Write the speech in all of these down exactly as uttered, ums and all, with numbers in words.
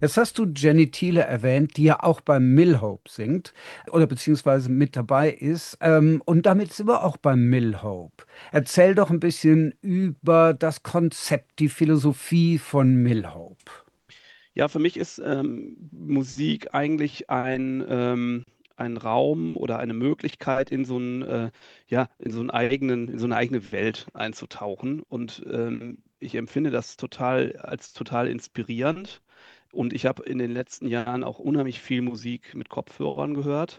Jetzt hast du Jenny Thiele erwähnt, die ja auch beim Mill-Hope singt oder beziehungsweise mit dabei ist. Ähm, und damit sind wir auch beim Mill-Hope. Erzähl doch ein bisschen über das Konzept, die Philosophie von Mill-Hope. Ja, für mich ist ähm, Musik eigentlich ein, ähm, ein Raum oder eine Möglichkeit, in so einen, äh, ja, in so einen eigenen, in so eine eigene Welt einzutauchen. Und ähm, ich empfinde das total als total inspirierend. Und ich habe in den letzten Jahren auch unheimlich viel Musik mit Kopfhörern gehört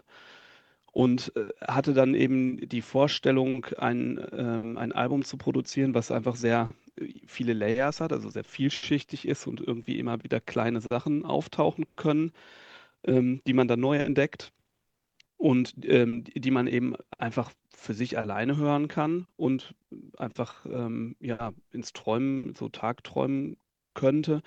und äh, hatte dann eben die Vorstellung, ein, ähm, ein Album zu produzieren, was einfach sehr äh, viele Layers hat, also sehr vielschichtig ist und irgendwie immer wieder kleine Sachen auftauchen können, ähm, die man dann neu entdeckt und ähm, die die man eben einfach für sich alleine hören kann und einfach ähm, ja, ins Träumen, so Tagträumen könnte.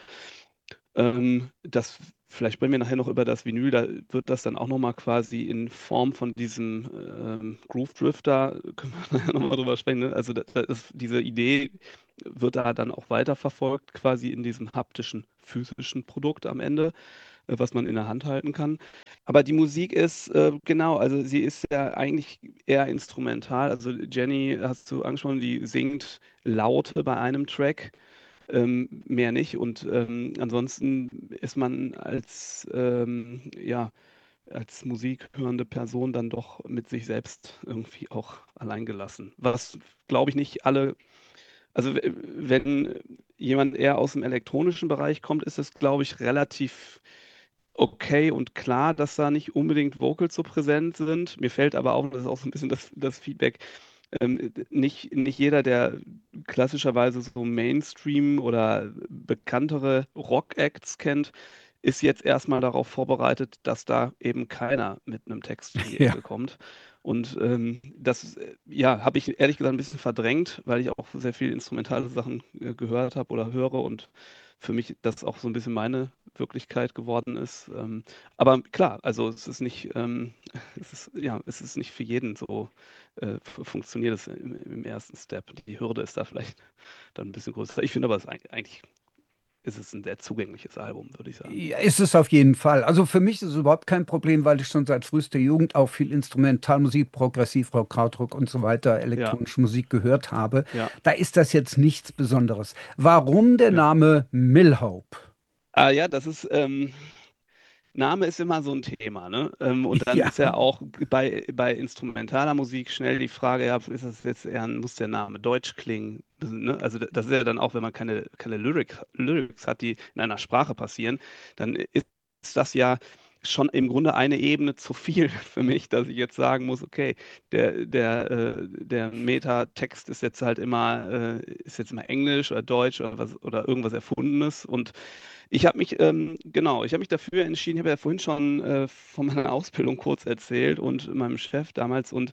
Ähm, das, vielleicht sprechen wir nachher noch über das Vinyl, da wird das dann auch nochmal quasi in Form von diesem ähm, Groove Drifter, können wir nachher nochmal drüber sprechen, ne? Also da, da ist, diese Idee wird da dann auch weiterverfolgt, quasi in diesem haptischen, physischen Produkt am Ende, äh, was man in der Hand halten kann. Aber die Musik ist, äh, genau, also sie ist ja eigentlich eher instrumental. Also Jenny, hast du angesprochen, die singt Laute bei einem Track, ähm, mehr nicht. Und ähm, ansonsten ist man als, ähm, ja, als musikhörende Person dann doch mit sich selbst irgendwie auch alleingelassen. Was, glaube ich, nicht alle, also w- wenn jemand eher aus dem elektronischen Bereich kommt, ist es, glaube ich, relativ okay und klar, dass da nicht unbedingt Vocals so präsent sind. Mir fällt aber auch, das ist auch so ein bisschen das, das Feedback, ähm, nicht, nicht jeder, der klassischerweise so Mainstream oder bekanntere Rock-Acts kennt, ist jetzt erstmal darauf vorbereitet, dass da eben keiner mit einem Text um die Ja. Ecke kommt. Und ähm, das, äh, ja, habe ich ehrlich gesagt ein bisschen verdrängt, weil ich auch sehr viel instrumentale Sachen äh, gehört habe oder höre und für mich das auch so ein bisschen meine Wirklichkeit geworden ist. Ähm, aber klar, also es ist nicht, ähm, es ist, ja, es ist nicht für jeden so äh, f- funktioniert es im, im ersten Step. Die Hürde ist da vielleicht dann ein bisschen größer. Ich finde aber, es ist eigentlich, eigentlich ist es ein sehr zugängliches Album, würde ich sagen. Ja, ist es auf jeden Fall. Also für mich ist es überhaupt kein Problem, weil ich schon seit frühester Jugend auch viel Instrumentalmusik, Progressivrock, Krautrock und so weiter, Ja, elektronische Musik gehört habe. ja, Da ist das jetzt nichts Besonderes. Warum der ja. Name Mill-Hope? Ah ja, das ist, ähm, Name ist immer so ein Thema, ne? Ähm, und dann Ja, ist ja auch bei, bei instrumentaler Musik schnell die Frage, ja, ist das jetzt eher, muss der Name deutsch klingen? Ne? Also das ist ja dann auch, wenn man keine, keine Lyric, Lyrics hat, die in einer Sprache passieren, dann ist das ja schon im Grunde eine Ebene zu viel für mich, dass ich jetzt sagen muss, okay, der, der, äh, der Metatext ist jetzt halt immer, äh, ist jetzt immer Englisch oder Deutsch oder was oder irgendwas Erfundenes und ich habe mich, ähm, genau, ich habe mich dafür entschieden, ich habe ja vorhin schon äh, von meiner Ausbildung kurz erzählt und meinem Chef damals und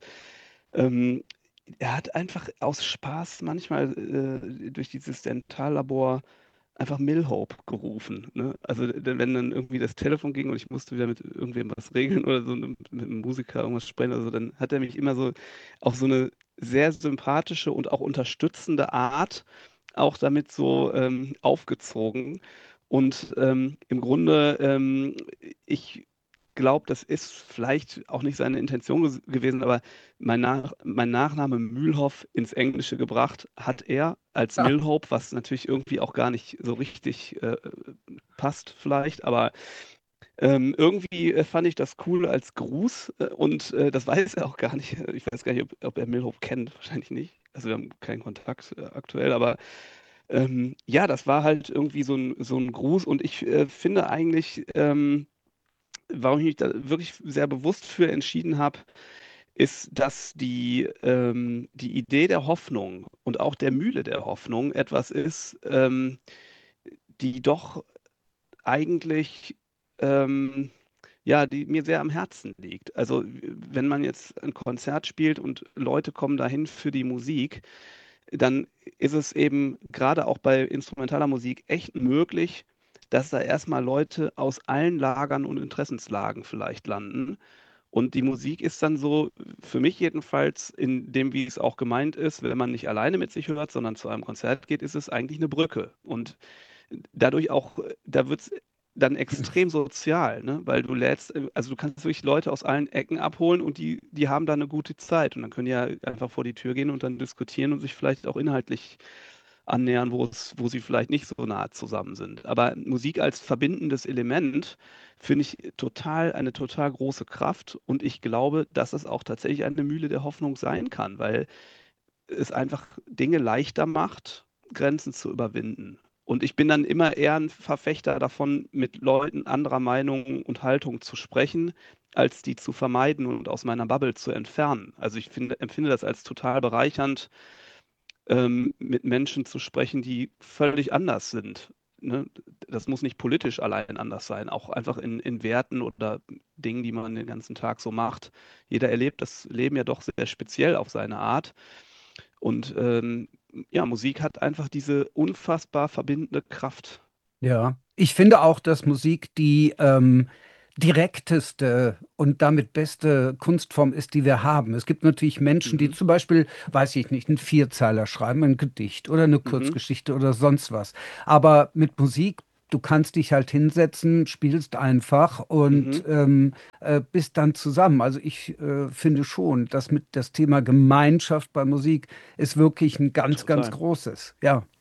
ähm, er hat einfach aus Spaß manchmal äh, durch dieses Dentallabor einfach Milhope gerufen. Ne? Also d- wenn dann irgendwie das Telefon ging und ich musste wieder mit irgendwem was regeln oder so, ne, mit einem Musiker irgendwas sprechen, also dann hat er mich immer so auf so eine sehr sympathische und auch unterstützende Art auch damit so ähm, aufgezogen. Und ähm, im Grunde, ähm, ich glaube, das ist vielleicht auch nicht seine Intention ges- gewesen, aber mein, Nach mein Nachname Mühlhoff ins Englische gebracht hat er als ah, Milhope, was natürlich irgendwie auch gar nicht so richtig äh, passt vielleicht, aber ähm, irgendwie äh, fand ich das cool als Gruß äh, und äh, das weiß er auch gar nicht. Ich weiß gar nicht, ob, ob er Milhope kennt, wahrscheinlich nicht. Also wir haben keinen Kontakt äh, aktuell, aber ähm, ja, das war halt irgendwie so ein, so ein Gruß und ich äh, finde eigentlich, ähm, warum ich mich da wirklich sehr bewusst für entschieden habe, ist, dass die, ähm, die Idee der Hoffnung und auch der Mühle der Hoffnung etwas ist, ähm, die doch eigentlich, ähm, ja, die mir sehr am Herzen liegt. Also wenn man jetzt ein Konzert spielt und Leute kommen dahin für die Musik, dann ist es eben gerade auch bei instrumentaler Musik echt möglich, dass da erstmal Leute aus allen Lagern und Interessenslagen vielleicht landen. Und die Musik ist dann so, für mich jedenfalls, in dem, wie es auch gemeint ist, wenn man nicht alleine mit sich hört, sondern zu einem Konzert geht, ist es eigentlich eine Brücke. Und dadurch auch, da wird es dann extrem sozial, ne? Weil du lädst, äh, also du kannst wirklich Leute aus allen Ecken abholen und die, die haben da eine gute Zeit und dann können die ja einfach vor die Tür gehen und dann diskutieren und sich vielleicht auch inhaltlich annähern, wo es, wo sie vielleicht nicht so nah zusammen sind. Aber Musik als verbindendes Element finde ich total, eine total große Kraft und ich glaube, dass es auch tatsächlich eine Mühle der Hoffnung sein kann, weil es einfach Dinge leichter macht, Grenzen zu überwinden. Und ich bin dann immer eher ein Verfechter davon, mit Leuten anderer Meinung und Haltung zu sprechen, als die zu vermeiden und aus meiner Bubble zu entfernen. Also ich finde, empfinde das als total bereichernd, ähm, mit Menschen zu sprechen, die völlig anders sind. Ne? Das muss nicht politisch allein anders sein, auch einfach in, in Werten oder Dingen, die man den ganzen Tag so macht. Jeder erlebt das Leben ja doch sehr speziell auf seine Art. Und ähm, ja, Musik hat einfach diese unfassbar verbindende Kraft. Ja, ich finde auch, dass Musik die ähm, direkteste und damit beste Kunstform ist, die wir haben. Es gibt natürlich Menschen, die Mhm. zum Beispiel, weiß ich nicht, einen Vierzeiler schreiben, ein Gedicht oder eine Mhm. Kurzgeschichte oder sonst was. Aber mit Musik, du kannst dich halt hinsetzen, spielst einfach und Mhm. ähm, äh, bist dann zusammen. Also ich äh, finde schon, dass mit das Thema Gemeinschaft bei Musik ist wirklich ein ganz, ganz Total. großes. Ja.